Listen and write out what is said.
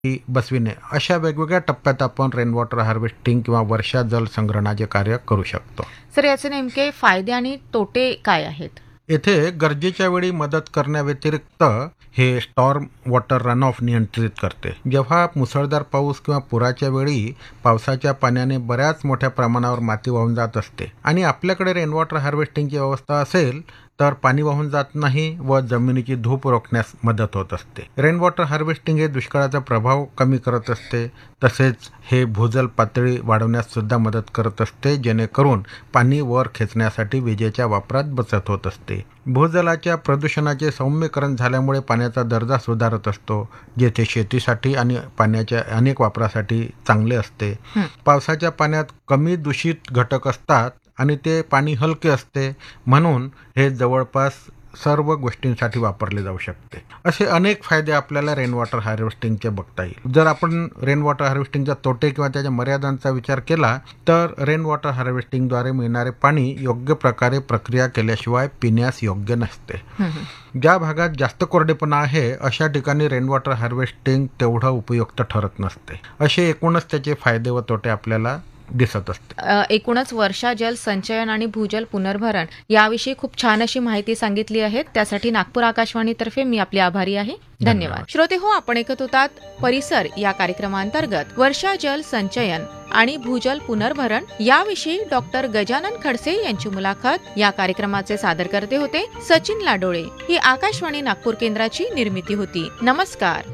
बसविणे अशा वेगवेगळ्या टप्प्यात आपण रेन वॉटर हार्वेस्टिंग किंवा वर्षा जल संग्रहणाचे कार्य करू शकतो. सर, याचे नेमके फायदे आणि तोटे काय आहेत? येथे गरजेच्या वेळी मदत करण्याव्यतिरिक्त हे स्टॉर्म वॉटर रन ऑफ नियंत्रित करते. जेव्हा मुसळधार पाऊस किंवा पुराच्या वेळी पावसाच्या पाण्याने बऱ्याच मोठ्या प्रमाणावर माती वाहून जात असते आणि आपल्याकडे रेन वॉटर हार्वेस्टिंगची व्यवस्था असेल तर पाणी वाहून जात नाही व जमिनीची धूप रोखण्यास मदत होत असते. रेन वॉटर हार्वेस्टिंग हे दुष्काळाचा प्रभाव कमी करत असते. तसेच हे भूजल पातळी वाढवण्यास सुद्धा मदत करत असते, जेणेकरून पाणी वर खेचण्यासाठी विजेच्या वापरात बचत होत असते. भूजलाच्या प्रदूषणाचे सौम्यकरण झाल्यामुळे पाण्याचा दर्जा सुधारत असतो, जेथे शेतीसाठी आणि पाण्याच्या अनेक वापरासाठी चांगले असते. पावसाच्या पाण्यात कमी दूषित घटक असतात आणि ते पाणी हलके असते, म्हणून हे जवळपास सर्व गोष्टींसाठी वापरले जाऊ शकते. असे अनेक फायदे आपल्याला रेन वॉटर हार्वेस्टिंगचे बघता येईल. जर आपण रेन वॉटर हार्वेस्टिंगचा तोटे किंवा त्याच्या मर्यादांचा विचार केला तर रेन वॉटर हार्वेस्टिंगद्वारे मिळणारे पाणी योग्य प्रकारे प्रक्रिया केल्याशिवाय पिण्यास योग्य नसते. ज्या भागात जास्त कोरडेपणा आहे अशा ठिकाणी रेन वॉटर हार्वेस्टिंग तेवढं उपयुक्त ठरत नसते. असे एकूणच त्याचे फायदे व तोटे आपल्याला दिसत असते. एकूणच वर्षा जल संचयन आणि भूजल पुनर्भरण याविषयी खूप छान अशी माहिती सांगितली आहे. त्यासाठी नागपूर आकाशवाणीतर्फे मी आपली आभारी आहे. धन्यवाद. श्रोते हो, आपण ऐकत होतात परिसर या कार्यक्रमांतर्गत वर्षा जल संचयन आणि भूजल पुनर्भरण याविषयी डॉक्टर गजानन खडसे यांची मुलाखत. या कार्यक्रमाचे सादर करते होते सचिन लाडोळे. ही आकाशवाणी नागपूर केंद्राची निर्मिती होती. नमस्कार.